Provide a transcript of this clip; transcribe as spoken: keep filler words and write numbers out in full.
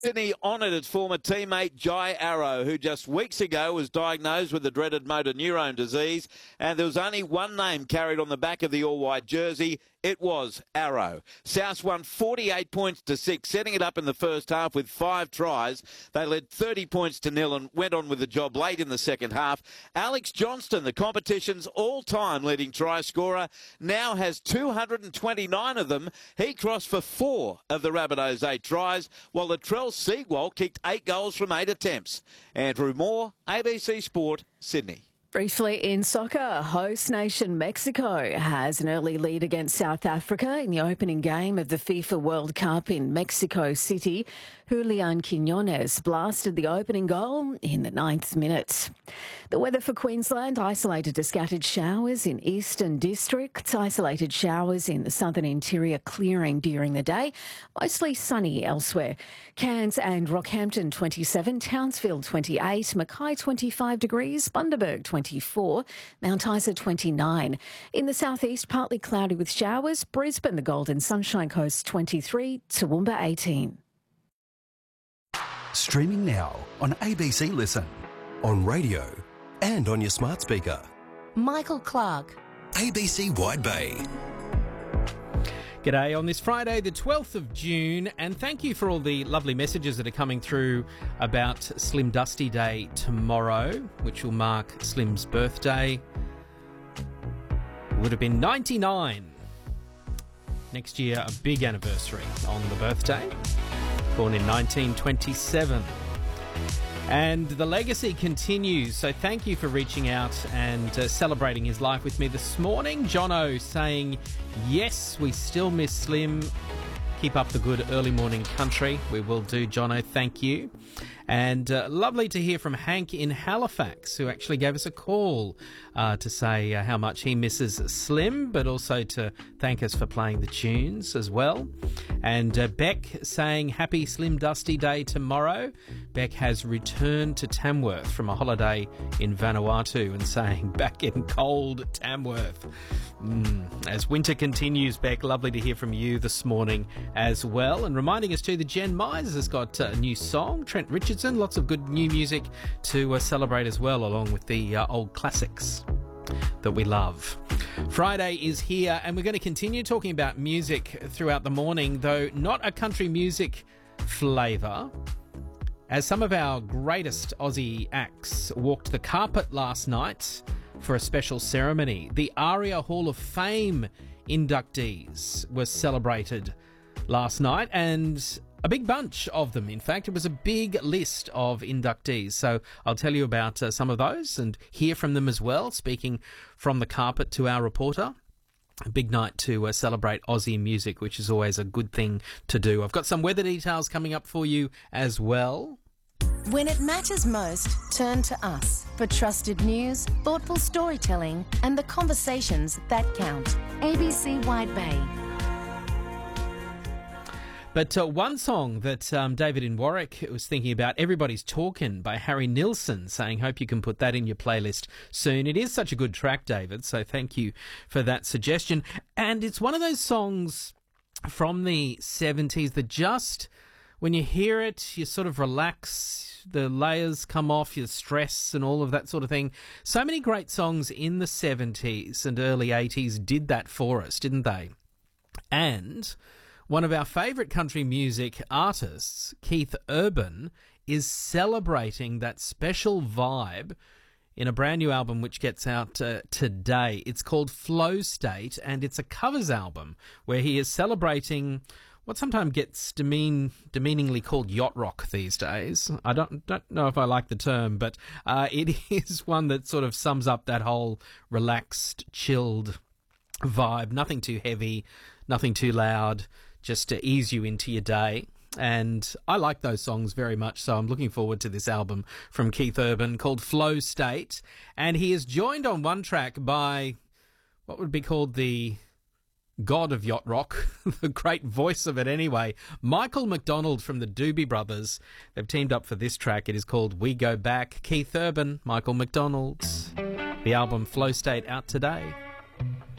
Sydney honoured its former teammate Jai Arrow, who just weeks ago was diagnosed with the dreaded motor neurone disease, and there was only one name carried on the back of the all-white jersey. It was Arrow. South won forty-eight points to six, setting it up in the first half with five tries. They led thirty points to nil and went on with the job late in the second half. Alex Johnston, the competition's all-time leading try scorer, now has two hundred twenty-nine of them. He crossed for four of the Rabbitohs' eight tries, while Latrell Seagwalt kicked eight goals from eight attempts. Andrew Moore, A B C Sport, Sydney. Briefly in soccer, host nation Mexico has an early lead against South Africa in the opening game of the FIFA World Cup in Mexico City. Julian Quinones blasted the opening goal in the ninth minute. The weather for Queensland, isolated to scattered showers in eastern districts, isolated showers in the southern interior clearing during the day, mostly sunny elsewhere. Cairns and Rockhampton twenty-seven, Townsville twenty-eight, Mackay twenty-five degrees, Bundaberg twenty-four, Mount Isa twenty-nine. In the southeast, partly cloudy with showers, Brisbane, the Golden Sunshine Coast twenty-three, Toowoomba eighteen. Streaming now on A B C Listen, on radio and on your smart speaker. Michael Clark. A B C Wide Bay. G'day on this Friday, the twelfth of June, and thank you for all the lovely messages that are coming through about Slim Dusty Day tomorrow, which will mark Slim's birthday. Would have been ninety-nine. Next year, a big anniversary on the birthday. Born in nineteen twenty-seven. And the legacy continues, so thank you for reaching out and uh, celebrating his life with me this morning. Jono saying, yes, we still miss Slim. Keep up the good early morning country. We will do, Jono, thank you. And uh, lovely to hear from Hank in Halifax, who actually gave us a call uh, to say uh, how much he misses Slim, but also to thank us for playing the tunes as well. And uh, Beck saying happy Slim Dusty Day tomorrow. Beck has returned to Tamworth from a holiday in Vanuatu and saying back in cold Tamworth. Mm. As winter continues, Beck, lovely to hear from you this morning as well. And reminding us too, the Jen Myers has got a new song, Trent Richardson, lots of good new music to uh, celebrate as well, along with the uh, old classics that we love. Friday is here, and we're going to continue talking about music throughout the morning, though not a country music flavour, as some of our greatest Aussie acts walked the carpet last night for a special ceremony. The ARIA Hall of Fame inductees were celebrated last night, and a big bunch of them, in fact. It was a big list of inductees. So I'll tell you about uh, some of those and hear from them as well, speaking from the carpet to our reporter. A big night to uh, celebrate Aussie music, which is always a good thing to do. I've got some weather details coming up for you as well. When it matters most, turn to us for trusted news, thoughtful storytelling, and the conversations that count. A B C Wide Bay. But uh, one song that um, David in Warwick was thinking about, Everybody's Talkin' by Harry Nilsson, saying, hope you can put that in your playlist soon. It is such a good track, David, so thank you for that suggestion. And it's one of those songs from the seventies that just, when you hear it, you sort of relax, the layers come off, your stress and all of that sort of thing. So many great songs in the seventies and early eighties did that for us, didn't they? And one of our favourite country music artists, Keith Urban, is celebrating that special vibe in a brand new album which gets out uh, today. It's called Flow State, and it's a covers album where he is celebrating what sometimes gets demean, demeaningly called yacht rock these days. I don't, don't know if I like the term, but uh, it is one that sort of sums up that whole relaxed, chilled vibe. Nothing too heavy, nothing too loud, just to ease you into your day. And I like those songs very much, so I'm looking forward to this album from Keith Urban called Flow State. And he is joined on one track by what would be called the god of yacht rock, the great voice of it anyway, Michael McDonald from the Doobie Brothers. They've teamed up for this track. It is called We Go Back. Keith Urban, Michael McDonald. The album Flow State out today.